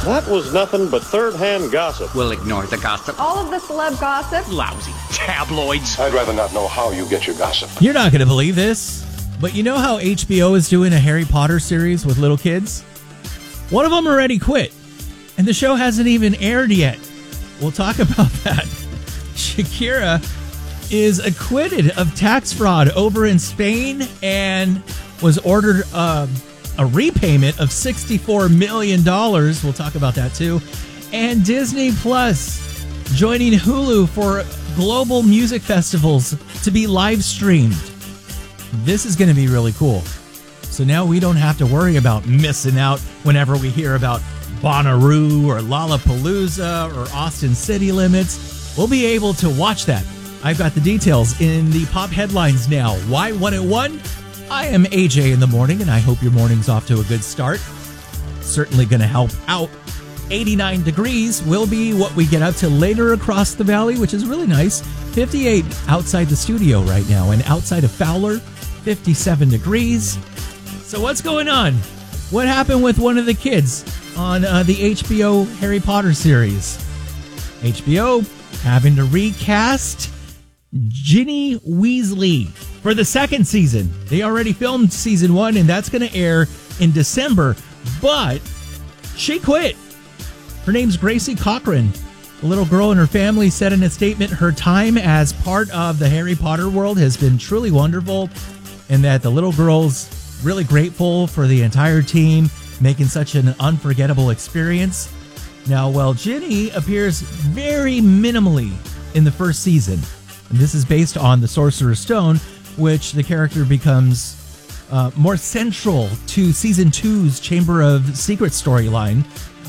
That was nothing but third-hand gossip. We'll ignore the gossip. All of the celeb gossip. Lousy tabloids. I'd rather not know how you get your gossip. You're not going to believe this, but you know how HBO is doing a Harry Potter series with little kids? One of them already quit, and the show hasn't even aired yet. We'll talk about that. Shakira is acquitted of tax fraud over in Spain and was ordered a repayment of $64 million. We'll talk about that too. And Disney Plus joining Hulu for global music festivals to be live streamed. This is going to be really cool. So now we don't have to worry about missing out whenever we hear about Bonnaroo or Lollapalooza or Austin City Limits. We'll be able to watch that. I've got the details in the pop headlines now. Y101. I am AJ in the morning, and I hope your morning's off to a good start. Certainly going to help out. 89 degrees will be what we get up to later across the valley, which is really nice. 58 outside the studio right now, and outside of Fowler, 57 degrees. So what's going on? What happened with one of the kids on the HBO Harry Potter series? HBO having to recast Ginny Weasley for the second season. They already filmed season 1, and that's going to air in December. But she quit. Her name's Gracie Cochran. The little girl and her family said in a statement her time as part of the Harry Potter world has been truly wonderful, and that the little girl's really grateful for the entire team making such an unforgettable experience. Now, while Ginny appears very minimally in the first season, and this is based on the Sorcerer's Stone, which the character becomes more central to season 2's Chamber of Secrets storyline.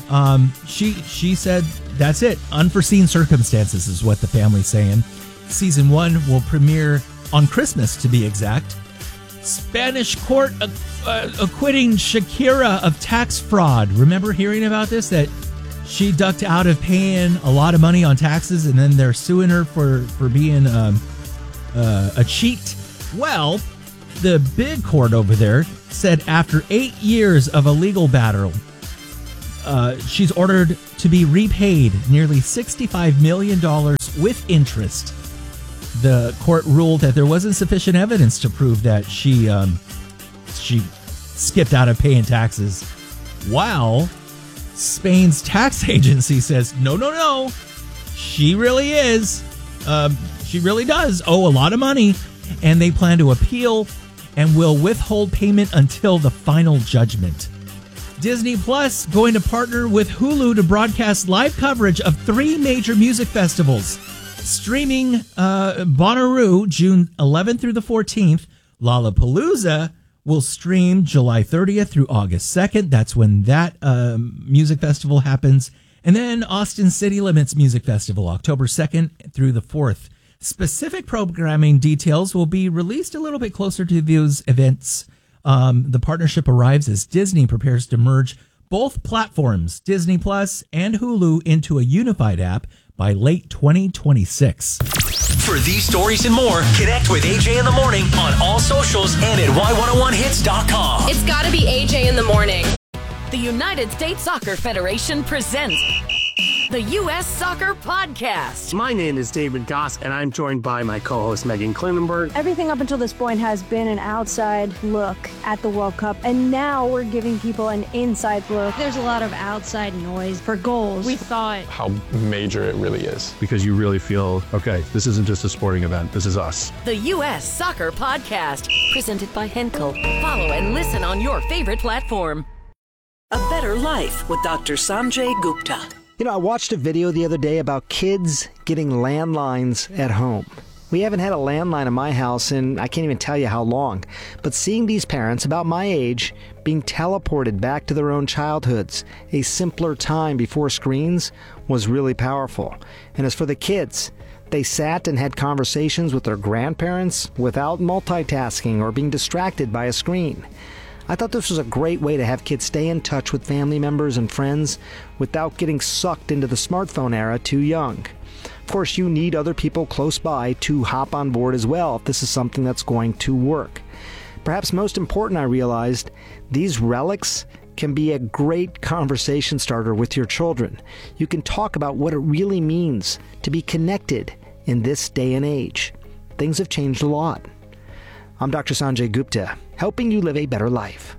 She said, that's it. Unforeseen circumstances is what the family's saying. Season 1 will premiere on Christmas, to be exact. Spanish court acquitting Shakira of tax fraud. Remember hearing about this? That she ducked out of paying a lot of money on taxes, and then they're suing her for being a cheat. Well, the big court over there said after 8 years of a legal battle, she's ordered to be repaid nearly $65 million with interest. The court ruled that there wasn't sufficient evidence to prove that she skipped out of paying taxes. While Spain's tax agency says, no, she really is. She really does owe a lot of money, and they plan to appeal and will withhold payment until the final judgment. Disney Plus going to partner with Hulu to broadcast live coverage of 3 major music festivals. Streaming Bonnaroo June 11th through the 14th. Lollapalooza will stream July 30th through August 2nd. That's when that music festival happens. And then Austin City Limits Music Festival, October 2nd through the 4th. Specific programming details will be released a little bit closer to those events. The partnership arrives as Disney prepares to merge both platforms, Disney Plus and Hulu, into a unified app by late 2026. For these stories and more, connect with AJ in the Morning on all socials and at Y101hits.com. It's gotta be AJ in the Morning. The United States Soccer Federation presents the U.S. Soccer Podcast. My name is David Goss, and I'm joined by my co-host Megan Klinenberg. Everything up until this point has been an outside look at the World Cup, and now we're giving people an inside look. There's a lot of outside noise for goals. We thought how major it really is. Because you really feel, okay, this isn't just a sporting event, this is us. The U.S. Soccer Podcast, presented by Henkel. Follow and listen on your favorite platform. A Better Life with Dr. Sanjay Gupta. You know, I watched a video the other day about kids getting landlines at home. We haven't had a landline in my house in I can't even tell you how long. But seeing these parents about my age being teleported back to their own childhoods, a simpler time before screens, was really powerful. And as for the kids, they sat and had conversations with their grandparents without multitasking or being distracted by a screen. I thought this was a great way to have kids stay in touch with family members and friends without getting sucked into the smartphone era too young. Of course, you need other people close by to hop on board as well if this is something that's going to work. Perhaps most important, I realized, these relics can be a great conversation starter with your children. You can talk about what it really means to be connected in this day and age. Things have changed a lot. I'm Dr. Sanjay Gupta, helping you live a better life.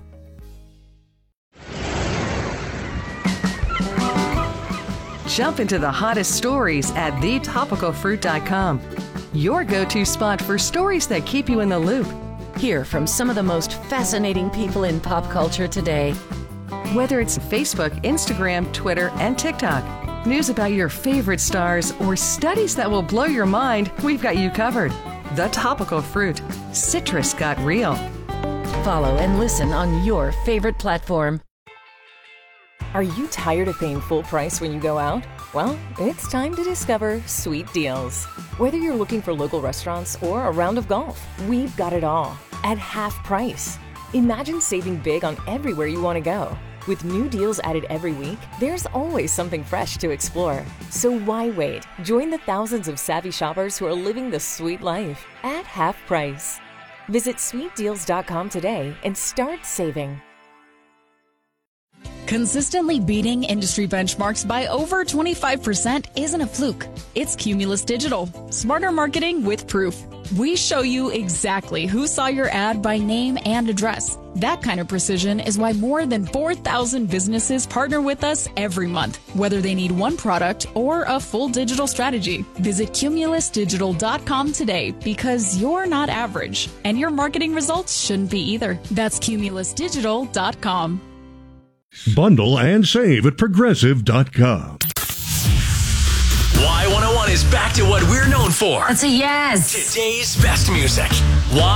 Jump into the hottest stories at thetopicalfruit.com. Your go-to spot for stories that keep you in the loop. Hear from some of the most fascinating people in pop culture today. Whether it's Facebook, Instagram, Twitter, and TikTok, news about your favorite stars, or studies that will blow your mind, we've got you covered. The Topical Fruit. Citrus got real. Follow and listen on your favorite platform. Are you tired of paying full price when you go out? Well, it's time to discover Sweet Deals. Whether you're looking for local restaurants or a round of golf, we've got it all at half price. Imagine saving big on everywhere you want to go. With new deals added every week, there's always something fresh to explore. So why wait? Join the thousands of savvy shoppers who are living the sweet life at half price. Visit sweetdeals.com today and start saving. Consistently beating industry benchmarks by over 25% isn't a fluke. It's Cumulus Digital. Smarter marketing with proof. We show you exactly who saw your ad by name and address. That kind of precision is why more than 4,000 businesses partner with us every month, whether they need one product or a full digital strategy. Visit cumulusdigital.com today because you're not average, and your marketing results shouldn't be either. That's cumulusdigital.com. Bundle and save at Progressive.com. Y101 is back to what we're known for. That's a yes. Today's best music.